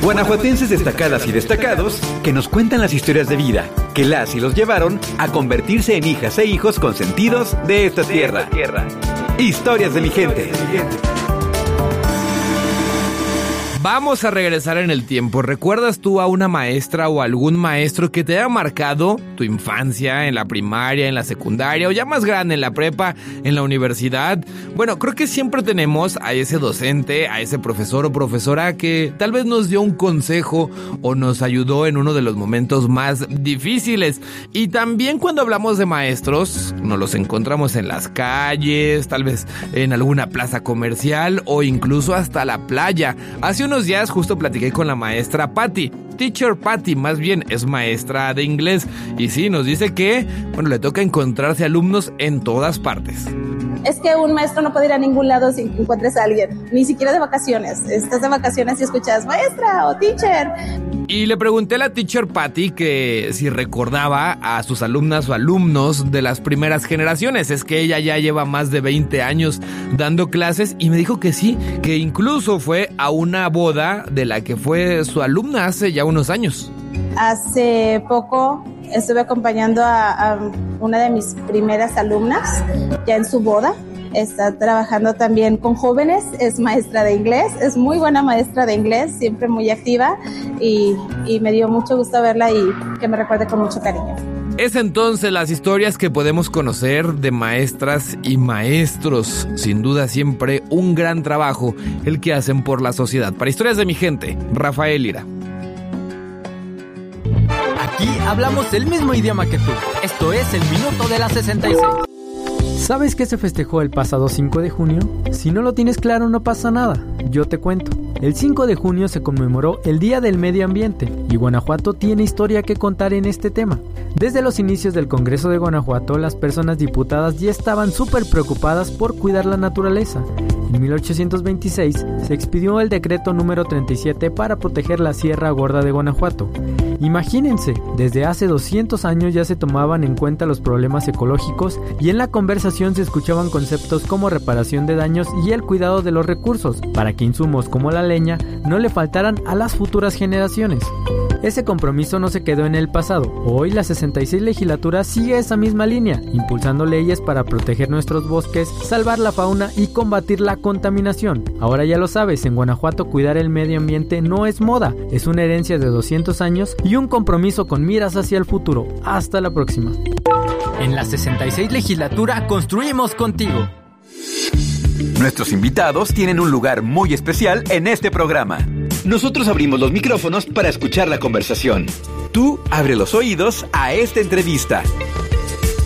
Guanajuatenses destacadas y destacados que nos cuentan las historias de vida que las y los llevaron a convertirse en hijas e hijos consentidos de esta tierra. Historias de mi gente. Vamos a regresar en el tiempo. ¿Recuerdas tú a una maestra o algún maestro que te haya marcado tu infancia en la primaria, en la secundaria o ya más grande en la prepa, en la universidad? Bueno, creo que siempre tenemos a ese docente, a ese profesor o profesora que tal vez nos dio un consejo o nos ayudó en uno de los momentos más difíciles. Y también cuando hablamos de maestros, nos los encontramos en las calles, tal vez en alguna plaza comercial o incluso hasta la playa. Hace unos días justo platiqué con la maestra Patty. Teacher Patty, más bien, es maestra de inglés. Y sí, nos dice que, le toca encontrarse alumnos en todas partes. Es que un maestro no puede ir a ningún lado sin que encuentres a alguien, ni siquiera de vacaciones. Estás de vacaciones y escuchas maestra o teacher. Y le pregunté a la teacher Patty que si recordaba a sus alumnas o alumnos de las primeras generaciones. Es que ella ya lleva más de 20 años dando clases y me dijo que sí, que incluso fue a una boda de la que fue su alumna hace ya unos años. Hace poco estuve acompañando a una de mis primeras alumnas ya en su boda. Está trabajando también con jóvenes, es maestra de inglés, es muy buena maestra de inglés, siempre muy activa y me dio mucho gusto verla y que me recuerde con mucho cariño. Es entonces las historias que podemos conocer de maestras y maestros. Sin duda siempre un gran trabajo el que hacen por la sociedad. Para Historias de mi gente, Rafael Lira. Aquí hablamos el mismo idioma que tú. Esto es el Minuto de la 66. ¿Sabes qué se festejó el pasado 5 de junio? Si no lo tienes claro, no pasa nada. Yo te cuento. El 5 de junio se conmemoró el Día del Medio Ambiente y Guanajuato tiene historia que contar en este tema. Desde los inicios del Congreso de Guanajuato, las personas diputadas ya estaban súper preocupadas por cuidar la naturaleza. En 1826 se expidió el decreto número 37 para proteger la Sierra Gorda de Guanajuato. Imagínense, desde hace 200 años ya se tomaban en cuenta los problemas ecológicos y en la conversación se escuchaban conceptos como reparación de daños y el cuidado de los recursos, para que insumos como la leña no le faltaran a las futuras generaciones. Ese compromiso no se quedó en el pasado. Hoy la 66 legislatura sigue esa misma línea, impulsando leyes para proteger nuestros bosques, salvar la fauna y combatir la contaminación. Ahora ya lo sabes, en Guanajuato cuidar el medio ambiente no es moda, es una herencia de 200 años y un compromiso con miras hacia el futuro. Hasta la próxima. En la 66 legislatura construimos contigo. Nuestros invitados tienen un lugar muy especial en este programa. Nosotros abrimos los micrófonos para escuchar la conversación. Tú abre los oídos a esta entrevista.